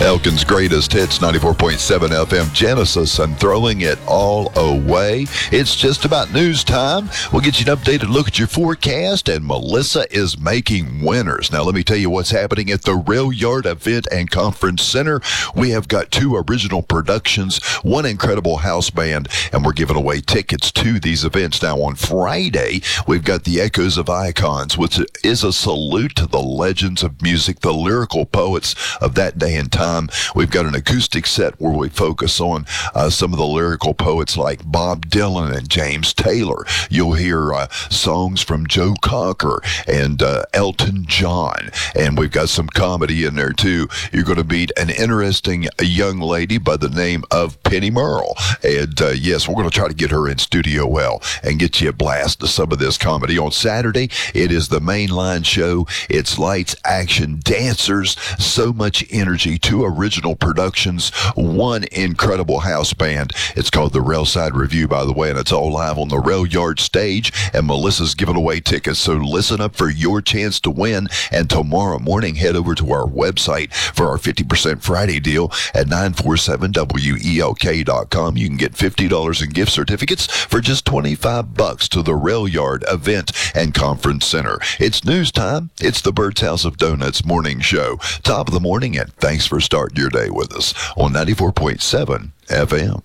Elkin's greatest hits, 94.7 FM Genesis, and throwing it all away. It's just about news time. We'll get you an updated look at your forecast, and Melissa is making winners. Now, let me tell you what's happening at the Rail Yard Event and Conference Center. We have got 2 original productions, 1 incredible house band, and we're giving away tickets to these events. Now, on Friday, we've got the Echoes of Icons, which is a salute to the legends of music, the lyrical poets of that day and time. We've got an acoustic set where we focus on some of the lyrical poets like Bob Dylan and James Taylor. You'll hear songs from Joe Cocker and Elton John, and we've got some comedy in there too. You're going to meet an interesting young lady by the name of Penny Merle, and yes, we're going to try to get her in studio well and get you a blast of some of this comedy. On Saturday, it is the mainline show. It's lights, action, dancers, so much energy, 2 original productions, 1 incredible house band. It's called the Railside Review, by the way, and it's all live on the Rail Yard stage, and Melissa's giving away tickets, so listen up for your chance to win. And tomorrow morning, head over to our website for our 50% Friday deal at 947WELK.com. You can get $50 in gift certificates for just $25 to the Rail Yard Event and Conference Center. It's news time. It's the Bird's House of Donuts morning show. Top of the morning, and thanks for starting your day with us on 94.7 FM.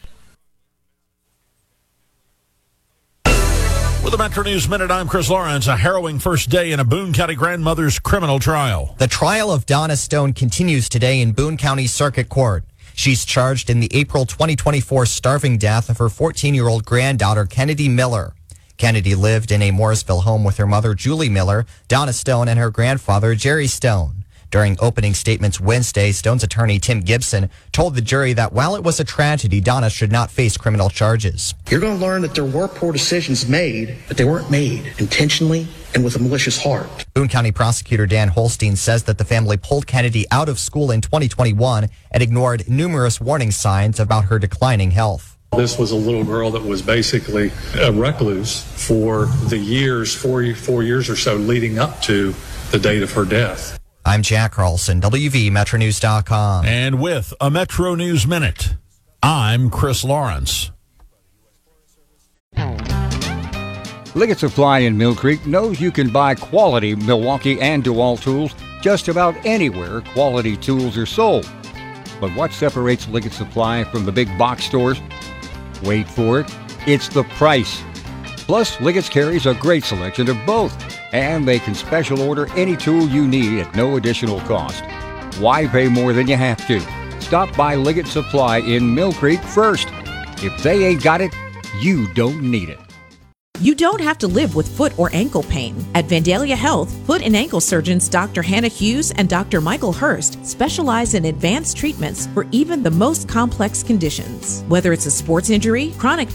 With the Metro News Minute, I'm Chris Lawrence. A harrowing first day in a Boone County grandmother's criminal trial. The trial of Donna Stone continues today in Boone County Circuit Court. She's charged in the April 2024 starving death of her 14-year-old granddaughter, Kennedy Miller. Kennedy lived in a Morrisville home with her mother, Julie Miller, Donna Stone, and her grandfather, Jerry Stone. During opening statements Wednesday, Stone's attorney, Tim Gibson, told the jury that while it was a tragedy, Donna should not face criminal charges. You're going to learn that there were poor decisions made, but they weren't made intentionally and with a malicious heart. Boone County prosecutor Dan Holstein says that the family pulled Kennedy out of school in 2021 and ignored numerous warning signs about her declining health. This was a little girl that was basically a recluse for the years, 4 years or so leading up to the date of her death. I'm Jack Carlson, WVMetroNews.com. And with a Metro News Minute, I'm Chris Lawrence. Liggett Supply in Mill Creek knows you can buy quality Milwaukee and DeWalt tools just about anywhere quality tools are sold. But what separates Liggett Supply from the big box stores? Wait for it. It's the price. Plus, Liggett's carries a great selection of both, and they can special order any tool you need at no additional cost. Why pay more than you have to? Stop by Liggett Supply in Mill Creek first. If they ain't got it, you don't need it. You don't have to live with foot or ankle pain. At Vandalia Health, foot and ankle surgeons Dr. Hannah Hughes and Dr. Michael Hurst specialize in advanced treatments for even the most complex conditions. Whether it's a sports injury, chronic